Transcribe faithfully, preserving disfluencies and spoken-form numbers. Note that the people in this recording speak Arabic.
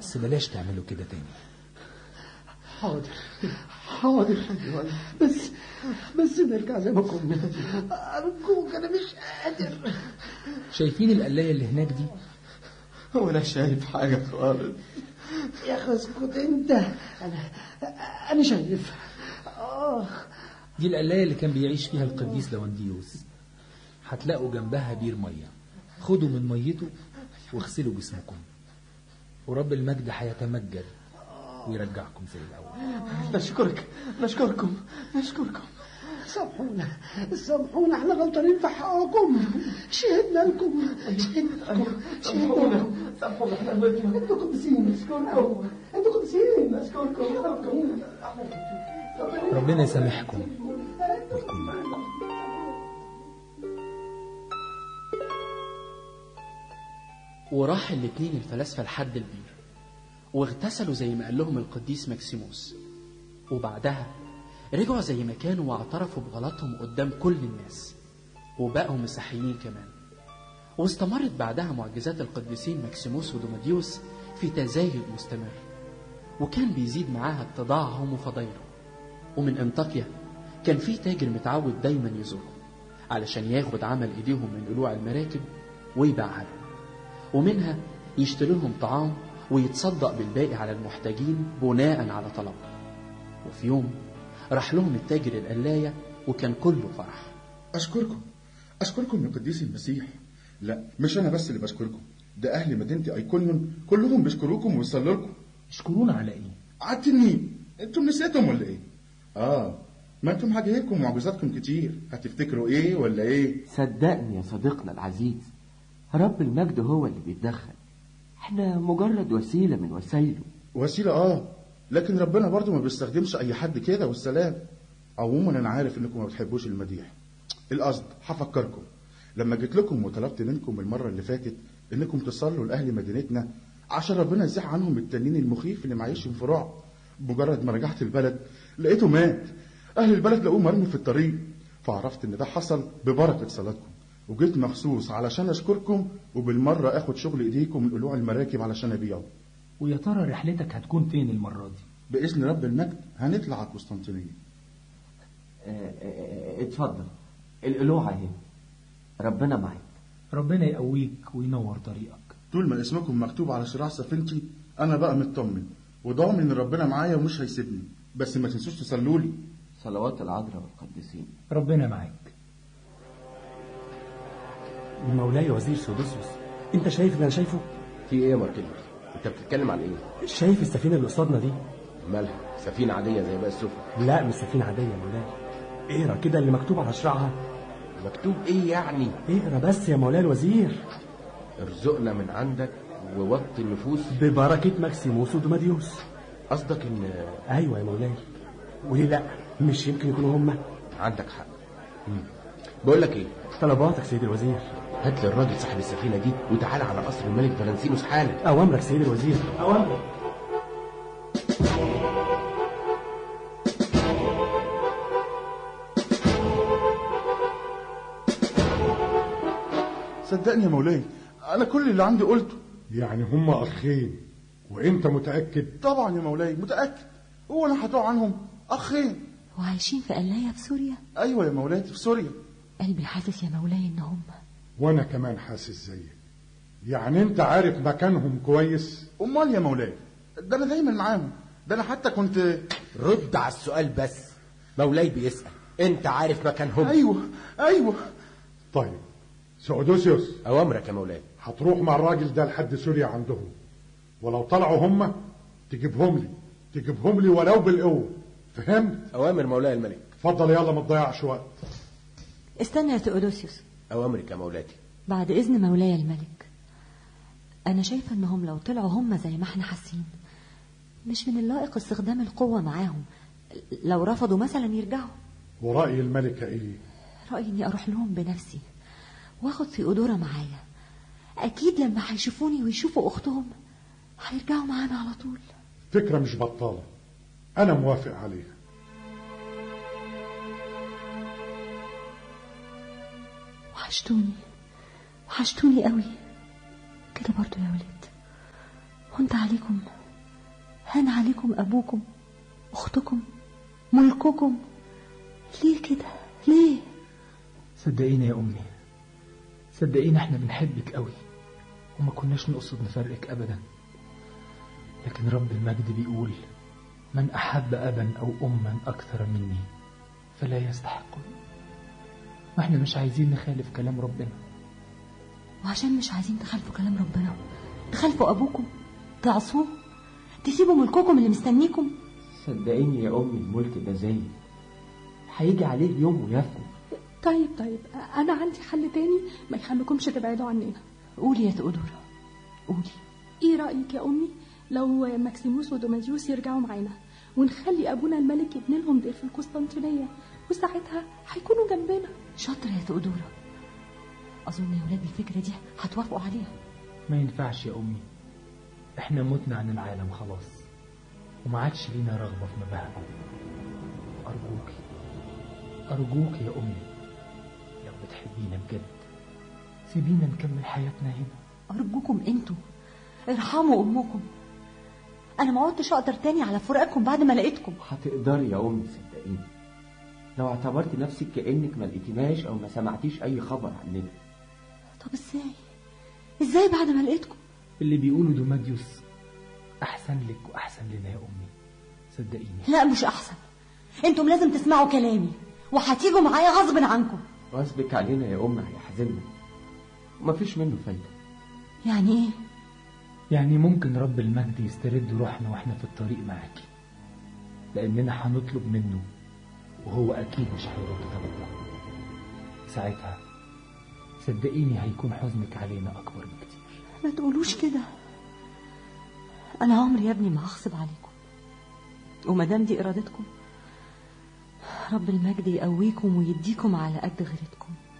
بس بلاش تعملوا كده تاني. حاضر حاضر، بس بس نرجع زي ما كنا. أرجوك أنا مش قادر. شايفين القلاية اللي هناك دي؟ هو أنا شايف حاجة خالص يا أخي. اسكت أنت. أنا أنا شايف. آه دي القلاية اللي كان بيعيش فيها القديس لونديوس. هتلاقوا جنبها بير مية، خدوا من ميته واغسلوا جسمكم، ورب المجد هيتمجد ويرجعكم زي الأول. نشكرك نشكركم نشكركم. سامحونا سامحونا، احنا غلطانين في حقكم. شهدنا لكم شهدنا لكم سامحونا سامحونا، احنا غلطنا. انتوا قديسين، اشكركم. انتوا قديسين، اشكركم. ربنا يسامحكم ويكون معكم. وراح الاتنين الفلاسفة لحد البير واغتسلوا زي ما قال لهم القديس مكسيموس، وبعدها رجعوا زي ما كانوا واعترفوا بغلطهم قدام كل الناس، وبقوا مسيحيين كمان. واستمرت بعدها معجزات القديسين مكسيموس ودوماديوس في تزايد مستمر، وكان بيزيد معاها اتضاعهم وفضايلهم. ومن انطاكيا كان في تاجر متعود دايما يزورهم علشان ياخد عمل ايديهم من قلوع المراكب ويبيعها لهم، ومنها يشتري لهم طعام ويتصدق بالباقي على المحتاجين بناء على طلبهم. وفي يوم راح لهم التاجر القلاية وكان كله فرح. أشكركم أشكركم يا قديس المسيح. لا مش أنا بس اللي بشكركم، ده أهل مدينتي أيقونيون كلهم بيشكروكم ويصلوا لكم. يشكرونا على إيه؟ على التنين. أنتم نسيتم ولا إيه؟ آه ما أنتم هجيكم معجزاتكم كتير، هتفتكروا إيه ولا إيه؟ صدقني يا صديقنا العزيز، رب المجد هو اللي بيتدخل، احنا مجرد وسيلة من وسائله. وسيلة آه لكن ربنا برضو ما بيستخدمش أي حد كده والسلام. عموما أنا عارف إنكم ما بتحبوش المديح. القصد هفكركم لما جيت لكم وطلبت منكم المرة اللي فاتت إنكم تصلوا لأهل مدينتنا عشان ربنا يزيح عنهم التنين المخيف اللي معيشهم في رعب. مجرد ما رجعت البلد لقيته مات. أهل البلد لقوه مرمي في الطريق، فعرفت إن ده حصل ببركة صلاتكم، وجيت مخصوص علشان أشكركم وبالمرة أخد شغل إيديكم من قلوع المراكب علشان أبيعه. ويا ترى رحلتك هتكون فين المرة دي؟ بإذن رب المجد هنطلع على قسطنطينية. اتفضل القلوع اهي، ربنا معاك. ربنا يقويك وينور طريقك. طول ما اسمكم مكتوب على شراع سفينتي أنا بقى مطمن وضامن إن ربنا معايا ومش هيسيبني. بس ما تنسوش تصلوا لي. صلوات العذراء والقديسين. ربنا معاك. مولاي وزير سودوسيوس، انت شايف اللي انا شايفه؟ في ايه يا ماركيلوس؟ انت بتتكلم عن ايه؟ شايف السفينه اللي قصادنا دي؟ مالها؟ سفينه عاديه زي باقي السفن؟ لا مش سفينه عاديه يا مولاي. اقرا كده اللي مكتوب على شراعها. مكتوب ايه يعني؟ اقرا بس يا مولاي الوزير. ارزقنا من عندك ووطي النفوس ببركه ماكسيموس ودوماديوس. قصدك ان ايوه يا مولاي. وليه لا؟ مش يمكن يكونوا هم؟ عندك حق. بقول لك ايه؟ طلباتك سيد الوزير. هات لي الراجل صاحب السفينه دي وتعالى على قصر الملك فالنسينوس حالا. اوامرك سيد الوزير. اوامرك. صدقني يا مولاي انا كل اللي عندي قلته. يعني هم اخين وانت متاكد؟ طبعا يا مولاي متاكد. هو انا هتوع عنهم؟ اخين وعايشين في قلاية في سوريا. ايوه يا مولاي في سوريا. قلبي حاسس يا مولاي ان هم. وانا كمان حاسس زيك. يعني انت عارف مكانهم كويس؟ امال يا مولاي ده انا دايما معاهم، ده انا حتى كنت. رد على السؤال بس، مولاي بيسأل انت عارف مكانهم؟ ايوه ايوه. طيب سودوسيوس، اوامرك يا مولاي. هتروح مع الراجل ده لحد سوريا عندهم، ولو طلعوا هم تجيبهم لي، تجيبهم لي ولو بالقوه، فهمت؟ اوامر مولاي الملك. اتفضل يلا ما تضيعش وقت. استنى يا تؤدوسيوس. اوامرك يا مولاتي. بعد اذن مولاي الملك، انا شايفه انهم لو طلعوا هم زي ما احنا حاسين مش من اللائق استخدام القوه معاهم. لو رفضوا مثلا يرجعوا. ورأي الملكه ايه؟ رأيي اني اروح لهم بنفسي واخد ثيودورا معايا. اكيد لما هيشوفوني ويشوفوا اختهم هيرجعوا معانا على طول. فكره مش بطاله، انا موافق عليها. وحشتوني وحشتوني قوي كده برضو يا ولاد. وانت عليكم هان عليكم أبوكم أختكم ملككم، ليه كده ليه؟ صدقيني يا أمي، صدقيني احنا بنحبك قوي وما كناش نقصد نفرقك أبدا، لكن رب المجد بيقول من أحب أبا أو أما أكثر مني فلا يستحقني، واحنا مش عايزين نخالف كلام ربنا. وعشان مش عايزين تخالفوا كلام ربنا تخالفوا أبوكم، تعصوه، تسيبوا ملككم اللي مستنيكم. صدقيني يا أمي الملك ده زي هيجي عليه يوم ويفنى. طيب طيب أنا عندي حل تاني ما يخليكمش تبعدوا عننا. قولي يا تقدر قولي. إيه رأيك يا أمي لو ماكسيموس ودوماديوس يرجعوا معانا ونخلي أبونا الملك يبني لهم دير في القسطنطينية، وساعتها هيكونوا جنبنا. شاطرة يا تقدورة، أظن يا ولاد الفكرة دي هتوافقوا عليها. ما ينفعش يا أمي، احنا متنا عن العالم خلاص وما عادش لينا رغبة في مباهجه. أرجوكي أرجوكي يا أمي لو بتحبينا بجد سيبينا نكمل حياتنا هنا. أرجوكم انتوا ارحموا أمكم، أنا ما عدتش أقدر تاني على فراقكم بعد ما لقيتكم. هتقدري يا أمي صدقيني، لو اعتبرت نفسك كأنك ما لقيتناش أو ما سمعتيش أي خبر عننا. طب ازاي ازاي بعد ما لقيتكم؟ اللي بيقولوا دوماديوس أحسن لك وأحسن لنا يا أمي، صدقيني. لا مش أحسن، انتم لازم تسمعوا كلامي وهتيجوا معايا غصب عنكم. غصبك علينا يا أمي هيحزننا ومفيش منه فايدة. يعني ايه؟ يعني ممكن رب المجد يسترد روحنا واحنا في الطريق معاكي، لأننا هنطلب منه وهو أكيد مش هيرد طلبنا. ساعتها صدقيني هيكون حزنك علينا أكبر بكتير. ما تقولوش كده، أنا عمري يا ابني ما هغصب عليكم، ومادام دي إرادتكم رب المجد يقويكم ويديكم على قد غيرتكم.